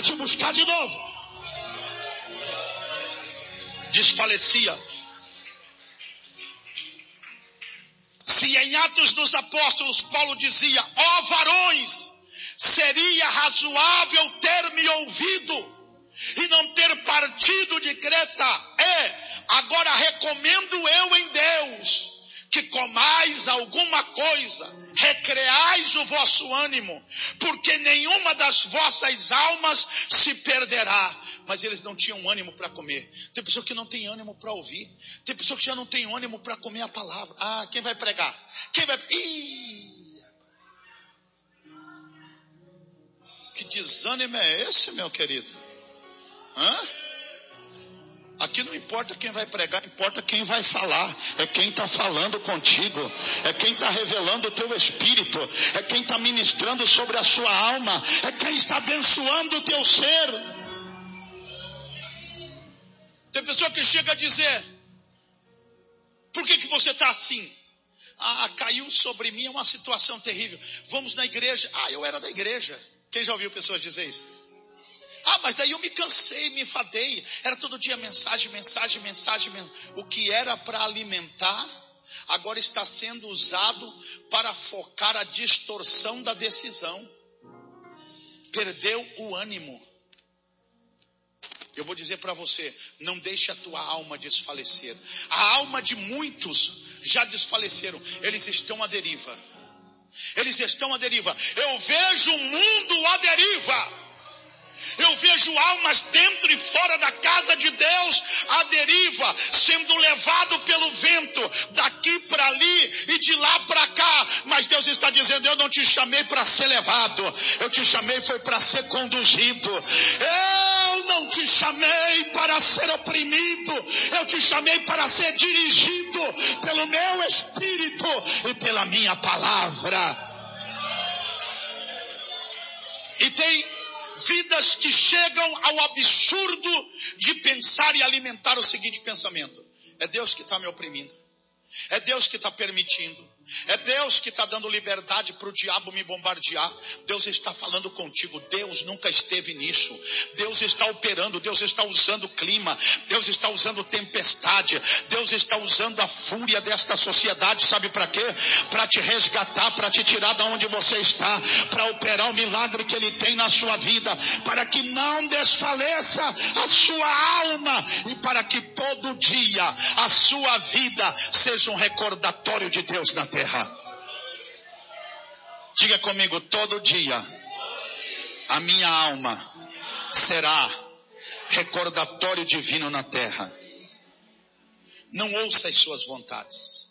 te buscar de novo. Desfalecia. Se em Atos dos Apóstolos Paulo dizia: ó varões, seria razoável ter me ouvido e não ter partido de Creta. Agora recomendo eu em Deus que comais alguma coisa, recreais o vosso ânimo, porque nenhuma das vossas almas se perderá. Mas eles não tinham ânimo para comer. Tem pessoa que não tem ânimo para ouvir. Tem pessoa que já não tem ânimo para comer a palavra. Quem vai pregar? Quem vai... Que desânimo é esse, meu querido? Aqui não importa quem vai pregar, importa quem vai falar. É quem está falando contigo, é quem está revelando o teu espírito, é quem está ministrando sobre a sua alma, é quem está abençoando o teu ser. Tem pessoa que chega a dizer: por que você está assim? Caiu sobre mim uma situação terrível. Vamos na igreja. Eu era da igreja. Quem já ouviu pessoas dizer isso? Mas daí eu me cansei, me enfadei. Era todo dia mensagem. O que era para alimentar, agora está sendo usado para focar a distorção da decisão. Perdeu o ânimo. Eu vou dizer para você: não deixe a tua alma desfalecer. A alma de muitos já desfaleceram. Eles estão à deriva. Eu vejo o mundo à deriva. Eu vejo almas dentro e fora da casa de Deus à deriva, sendo levado pelo vento, daqui para ali e de lá para cá. Mas Deus está dizendo: eu não te chamei para ser levado, eu te chamei foi para ser conduzido. Eu não te chamei para ser oprimido, eu te chamei para ser dirigido pelo meu Espírito e pela minha palavra. E tem vidas que chegam ao absurdo de pensar e alimentar o seguinte pensamento: é Deus que está me oprimindo, é Deus que está permitindo, é Deus que está dando liberdade para o diabo me bombardear. Deus está falando contigo. Deus nunca esteve nisso. Deus está operando. Deus está usando o clima. Deus está usando tempestade. Deus está usando a fúria desta sociedade. Sabe para quê? Para te resgatar, para te tirar da onde você está, para operar o milagre que Ele tem na sua vida, para que não desfaleça a sua alma e para que todo dia a sua vida seja um recordatório de Deus na terra. Diga comigo: todo dia a minha alma será recordatório divino na terra. Não ouça as suas vontades.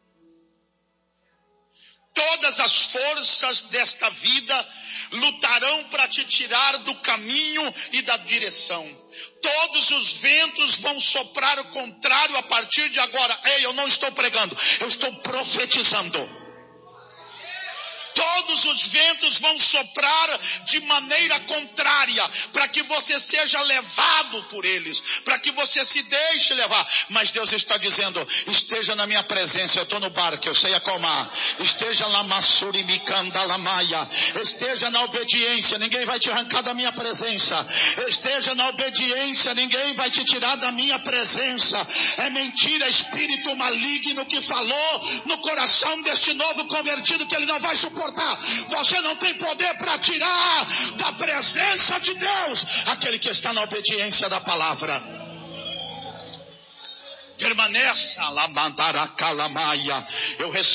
Todas as forças desta vida lutarão para te tirar do caminho e da direção. Todos os ventos vão soprar o contrário a partir de agora. Eu não estou pregando, eu estou profetizando. Todos os ventos vão soprar de maneira contrária, para que você seja levado por eles, para que você se deixe levar. Mas Deus está dizendo: esteja na minha presença. Eu estou no barco, eu sei acalmar. Esteja lá, Massuri Mikanda Lamaia. Esteja na obediência, ninguém vai te arrancar da minha presença. Esteja na obediência, ninguém vai te tirar da minha presença. É mentira, espírito maligno que falou no coração deste novo convertido que ele não vai suportar. Você não tem poder para tirar da presença de Deus aquele que está na obediência da palavra. Permaneça lá, mandaracalamaia. Eu